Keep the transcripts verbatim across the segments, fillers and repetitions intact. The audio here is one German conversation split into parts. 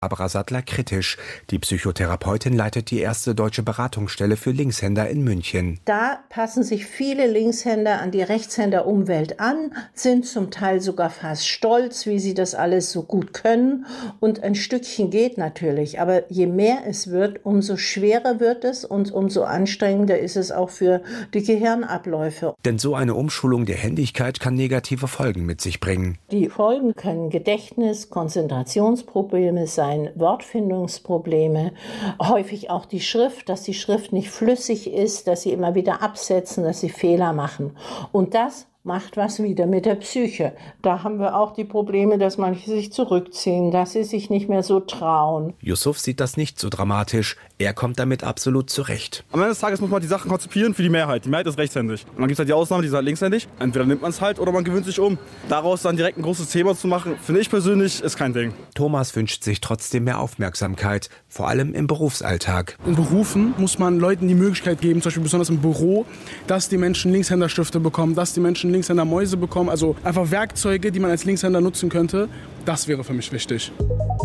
Barbara Sattler kritisch. Die Psychotherapeutin leitet die erste deutsche Beratungsstelle für Linkshänder in München. Da passen sich viele Linkshänder an die Rechtshänderumwelt an, sind zum Teil sogar fast stolz, wie sie das alles so gut können. Und ein Stückchen geht natürlich. Aber je mehr es wird, umso schwerer wird es und umso anstrengender ist es auch für die Gehirnabläufe. Denn so eine Umschulung der Händigkeit kann negative Folgen mit sich bringen. Die Folgen können Gedächtnis, Konzentrationsprobleme sein, Wortfindungsprobleme, häufig auch die Schrift, dass die Schrift nicht flüssig ist, dass sie immer wieder absetzen, dass sie Fehler machen. Und das macht was wieder mit der Psyche. Da haben wir auch die Probleme, dass manche sich zurückziehen, dass sie sich nicht mehr so trauen. Yusuf sieht das nicht so dramatisch. Er kommt damit absolut zurecht. Am Ende des Tages muss man die Sachen konzipieren für die Mehrheit. Die Mehrheit ist rechtshändig. Und dann gibt es halt die Ausnahme, die ist halt linkshändig. Entweder nimmt man es halt oder man gewöhnt sich um. Daraus dann direkt ein großes Thema zu machen, finde ich persönlich, ist kein Ding. Thomas wünscht sich trotzdem mehr Aufmerksamkeit, vor allem im Berufsalltag. In Berufen muss man Leuten die Möglichkeit geben, zum Beispiel besonders im Büro, dass die Menschen Linkshänderstifte bekommen, dass die Menschen Linkshänder Mäuse bekommen, also einfach Werkzeuge, die man als Linkshänder nutzen könnte. Das wäre für mich wichtig.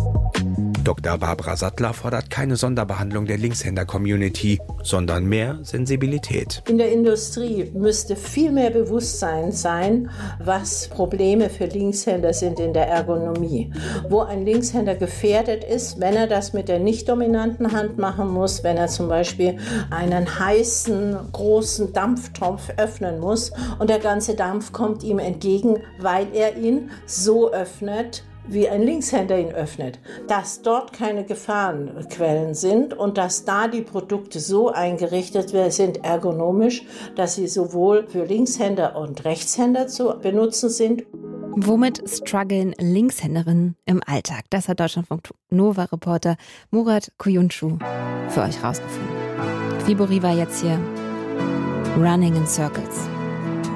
Doktor Barbara Sattler fordert keine Sonderbehandlung der Linkshänder-Community, sondern mehr Sensibilität. In der Industrie müsste viel mehr Bewusstsein sein, was Probleme für Linkshänder sind in der Ergonomie. Wo ein Linkshänder gefährdet ist, wenn er das mit der nicht dominanten Hand machen muss, wenn er zum Beispiel einen heißen, großen Dampftopf öffnen muss und der ganze Dampf kommt ihm entgegen, weil er ihn so öffnet, wie ein Linkshänder ihn öffnet, dass dort keine Gefahrenquellen sind und dass da die Produkte so eingerichtet sind, ergonomisch, dass sie sowohl für Linkshänder und Rechtshänder zu benutzen sind. Womit strugglen Linkshänderinnen im Alltag? Das hat Deutschlandfunk Nova-Reporter Murat Kuyuncu für euch rausgefunden. Fibori war jetzt hier Running in Circles.